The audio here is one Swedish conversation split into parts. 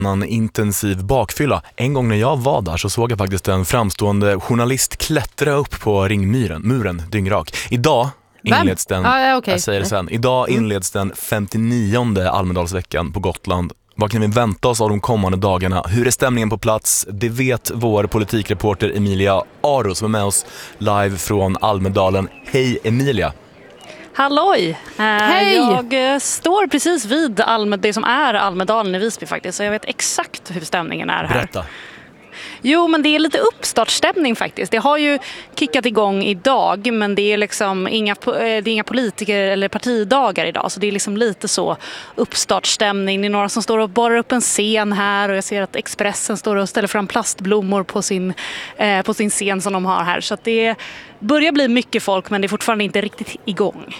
En intensiv bakfylla. En gång när jag var där så såg jag faktiskt en framstående journalist klättra upp på ringmuren, dyngrak. Idag inleds den, jag säger det sen. Idag inleds den 59:e Almedalsveckan på Gotland. Vad kan vi vänta oss av de kommande dagarna? Hur är stämningen på plats? Det vet vår politikreporter Emilia Aro som är med oss live från Almedalen. Hej Emilia! Halloj! Hej! Jag står precis vid det som är Almedalen i Visby faktiskt, så jag vet exakt hur stämningen är här. Berätta! Jo, men det är lite uppstartstämning faktiskt. Det har ju kickat igång idag, men det är liksom inga politiker eller partidagar idag. Så det är liksom lite så uppstartstämning. Det är några som står och borrar upp en scen här och jag ser att Expressen står och ställer fram plastblommor på sin scen som de har här. Så att det börjar bli mycket folk, men det är fortfarande inte riktigt igång.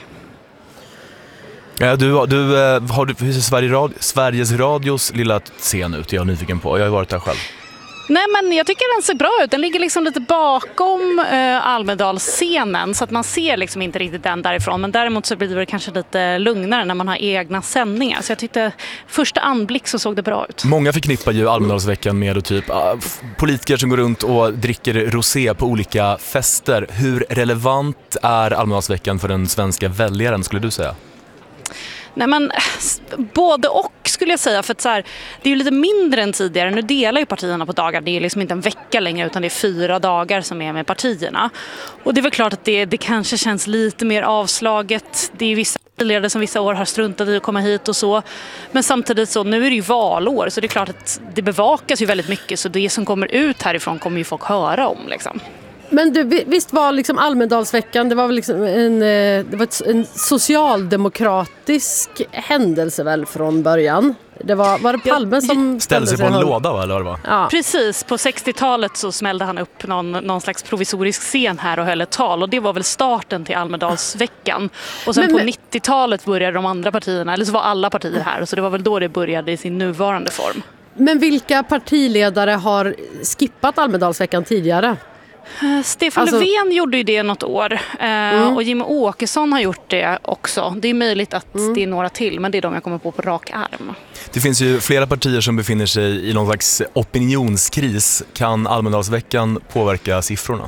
Ja, hur ser Sveriges Radios lilla scen ut? Jag är nyfiken på. Jag har ju varit där själv. Nej, men jag tycker den ser bra ut. Den ligger liksom lite bakom Almedalsscenen så att man ser liksom inte riktigt den därifrån. Men däremot så blir det kanske lite lugnare när man har egna sändningar. Så jag tyckte första anblick så såg det bra ut. Många förknippar ju Almedalsveckan med typ politiker som går runt och dricker rosé på olika fester. Hur relevant är Almedalsveckan för den svenska väljaren skulle du säga? Nej, men både och skulle jag säga, för att så här, det är ju lite mindre än tidigare. Nu delar ju partierna på dagar, det är liksom inte en vecka längre utan det är 4 dagar som är med partierna. Och det är väl klart att det kanske känns lite mer avslaget. Det är ju vissa ledare som vissa år har struntat i att komma hit och så. Men samtidigt så, nu är det ju valår så det är klart att det bevakas ju väldigt mycket, så det som kommer ut härifrån kommer ju folk höra om liksom. Men du, visst var liksom Almedalsveckan, det var väl liksom en socialdemokratisk händelse väl från början? Var det Palme som ställde sig på en låda, va, eller vad det var? Ja. Precis, på 60-talet så smällde han upp någon slags provisorisk scen här och höll ett tal, och det var väl starten till Almedalsveckan. Och sen på 90-talet började de andra partierna, eller så var alla partier här, så det var väl då det började i sin nuvarande form. Men vilka partiledare har skippat Almedalsveckan tidigare? Stefan Löfven gjorde ju det något år och Jimmie Åkesson har gjort det också. Det är möjligt att det är några till, men det är de jag kommer på rak arm. Det finns ju flera partier som befinner sig i någon slags opinionskris. Kan Almedalsveckan påverka siffrorna?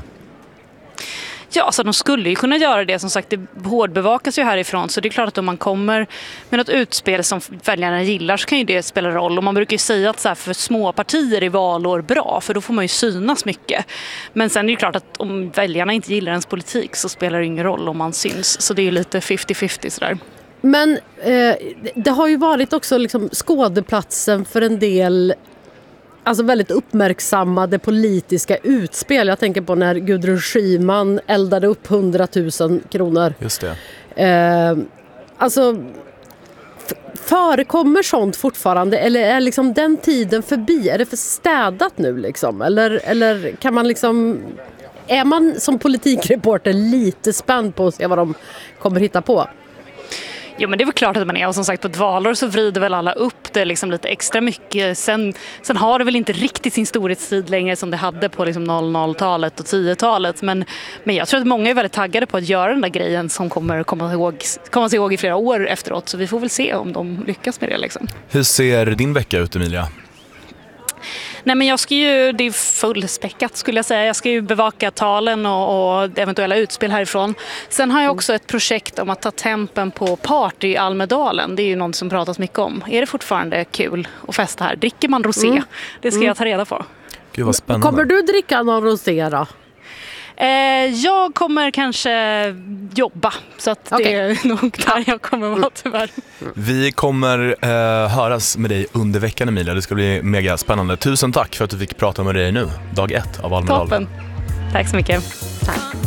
Ja, så de skulle ju kunna göra det. Som sagt, det hårdbevakas ju härifrån. Så det är klart att om man kommer med något utspel som väljarna gillar så kan ju det spela roll. Och man brukar ju säga att så här, för små partier är valår bra, för då får man ju synas mycket. Men sen är det ju klart att om väljarna inte gillar ens politik så spelar det ingen roll om man syns. Så det är ju lite 50-50 sådär. Men det har ju varit också liksom skådeplatsen för en del väldigt uppmärksammade politiska utspel. Jag tänker på när Gudrun Schyman eldade upp 100 000 kronor. Just det. Förekommer sånt fortfarande? Eller är liksom den tiden förbi? Är det för städat nu liksom? Eller kan man liksom... Är man som politikreporter lite spänd på att se vad de kommer hitta på? Jo, men det är väl klart att man är. Och som sagt, på ett valår så vrider väl alla upp det liksom lite extra mycket. Sen har det väl inte riktigt sin storhetstid längre som det hade på liksom 00-talet och 10-talet. Men jag tror att många är väldigt taggade på att göra den där grejen som kommer komma sig ihåg i flera år efteråt. Så vi får väl se om de lyckas med det liksom. Hur ser din vecka ut, Emilia? Nej, men det är fullspäckat skulle jag säga. Jag ska ju bevaka talen och eventuella utspel härifrån. Sen har jag också ett projekt om att ta tempen på party i Almedalen. Det är ju något som pratas mycket om. Är det fortfarande kul att festa här? Dricker man rosé? Det ska jag ta reda på. Gud vad spännande. Kommer du dricka någon rosé då? Jag kommer kanske jobba, så att det är nog där jag kommer vara tyvärr. Vi kommer höras med dig under veckan, Emilia. Det ska bli mega spännande. Tusen tack för att du fick prata med dig nu, dag 1 av Almedalen. Toppen. Tack så mycket. Tack.